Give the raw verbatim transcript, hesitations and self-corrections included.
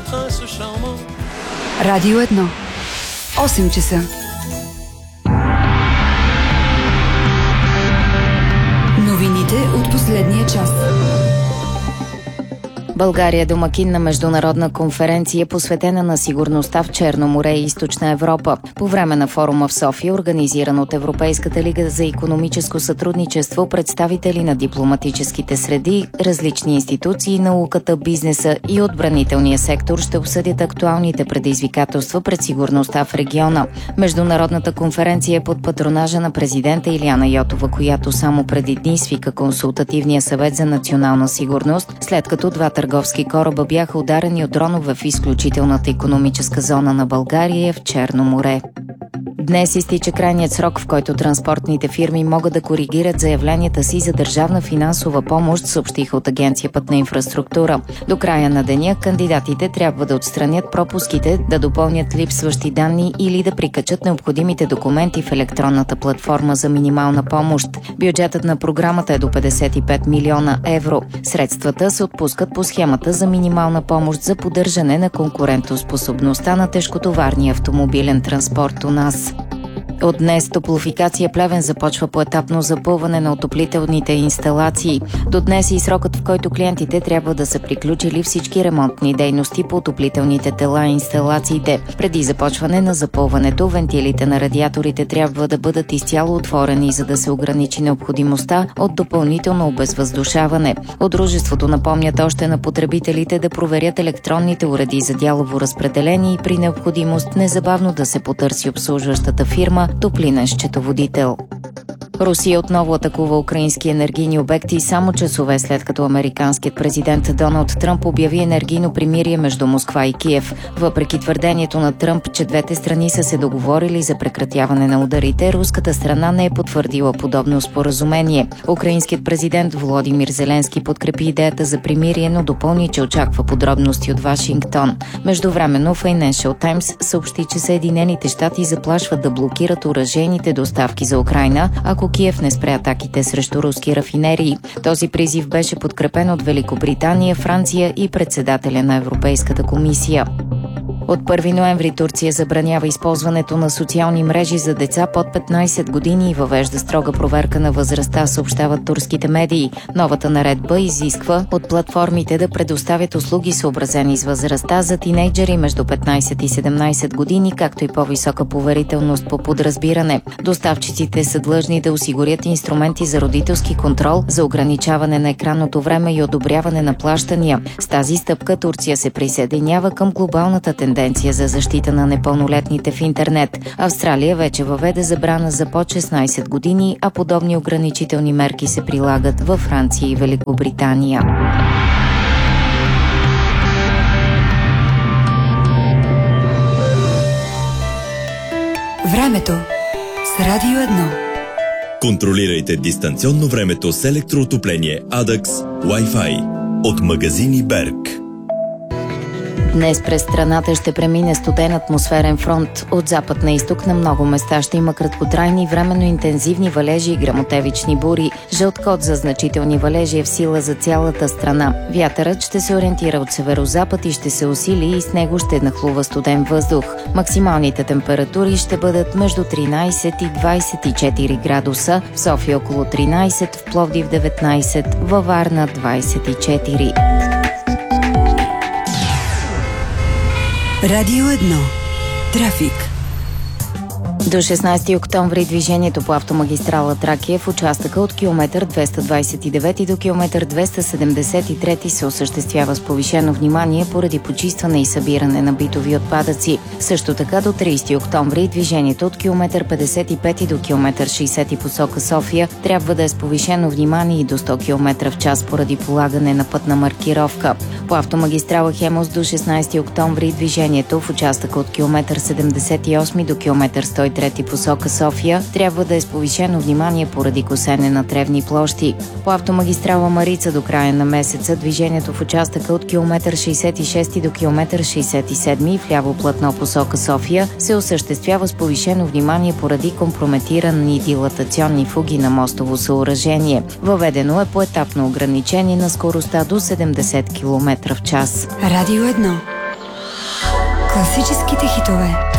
Радио едно. осем часа. Новините от последния час. България е домакин на международна конференция, посветена на сигурността в Черно море и Източна Европа. По време на форума в София, организиран от Европейската лига за икономическо сътрудничество, представители на дипломатическите среди, различни институции, науката, бизнеса и отбранителния сектор ще обсъдят актуалните предизвикателства пред сигурността в региона. Международната конференция е под патронажа на президента Илияна Йотова, която само преди дни свика Консултативния съвет за национална сигурност, след като двата търговски кораба бяха ударени от дронове в изключителната икономическа зона на България в Черно море. Днес изтича крайният срок, в който транспортните фирми могат да коригират заявленията си за държавна финансова помощ, съобщиха от Агенция Пътна инфраструктура. До края на деня кандидатите трябва да отстранят пропуските, да допълнят липсващи данни или да прикачат необходимите документи в електронната платформа за минимална помощ. Бюджетът на програмата е до петдесет и пет милиона евро. Средствата се отпускат по схемата за минимална помощ за поддържане на конкурентоспособността на тежкотоварния автомобилен транспорт у нас. От днес Топлофикация Плевен започва поетапно запълване на отоплителните инсталации. До днес и срокът, в който клиентите трябва да са приключили всички ремонтни дейности по отоплителните тела и инсталациите. Преди започване на запълването, вентилите на радиаторите трябва да бъдат изцяло отворени, за да се ограничи необходимостта от допълнително обезвъздушаване. От дружеството напомнят още на потребителите да проверят електронните уреди за дялово разпределение и при необходимост незабавно да се потърси обслужващата фирма топлинен счетоводител. Русия отново атакува украински енергийни обекти само часове след като американският президент Доналд Тръмп обяви енергийно примирие между Москва и Киев. Въпреки твърдението на Тръмп, че двете страни са се договорили за прекратяване на ударите, руската страна не е потвърдила подобно споразумение. Украинският президент Володимир Зеленски подкрепи идеята за примирие, но допълни, че очаква подробности от Вашингтон. Междувременно Financial Times съобщи, че Съединените щати заплашват да блокират оръжейните доставки за Украйна, ако Киев не спре атаките срещу руски рафинерии. Този призив беше подкрепен от Великобритания, Франция и председателя на Европейската комисия. От първи ноември Турция забранява използването на социални мрежи за деца под петнайсет години и въвежда строга проверка на възрастта, съобщават турските медии. Новата наредба изисква от платформите да предоставят услуги, съобразени с възрастта за тинейджери между петнайсет и седемнайсет години, както и по-висока поверителност по подразбиране. Доставчиците са длъжни да осигурят инструменти за родителски контрол, за ограничаване на екранното време и одобряване на плащания. С тази стъпка Турция се присъединява към глобалната тенденция Тенденция за защита на непълнолетните в интернет. Австралия вече въведе забрана за под шестнайсет години, а подобни ограничителни мерки се прилагат във Франция и Великобритания. Времето с Радио едно. Контролирайте дистанционно времето с електроотопление Адакс Wi-Fi от магазини Берг. Днес през страната ще премине студен атмосферен фронт. От запад на изток на много места ще има краткотрайни, временно интензивни валежи и гръмотевични бури. Жълт код за значителни валежи е в сила за цялата страна. Вятърът ще се ориентира от северозапад и ще се усили и с него ще нахлува студен въздух. Максималните температури ще бъдат между тринайсет и двайсет и четири градуса, в София около тринайсет, в Пловдив деветнайсет, във Варна двайсет и четири. Радио едно. Трафик. До шестнайсети октомври движението по автомагистрала Тракия в участъка от километър двеста двайсет и девети до километър двеста седемдесет и трети се осъществява с повишено внимание поради почистване и събиране на битови отпадъци. Също така до трийсети октомври движението от километър петдесет и пети до километър шейсети посока София трябва да е с повишено внимание и до сто километра в час поради полагане на пътна маркировка. По автомагистрала Хемус до шестнайсети октомври движението в участъка от километър седемдесет и осми до километър сто и трети посока София трябва да е с повишено внимание поради косене на тревни площи. По автомагистрала Марица до края на месеца движението в участъка от километър шейсет и шести до километър шейсет и седми в ляво платно посока София се осъществява с повишено внимание поради компрометирани дилатационни фуги на мостово съоръжение. Въведено е поетапно ограничение на скоростта до седемдесет километра в час. Радио едно. Класическите хитове.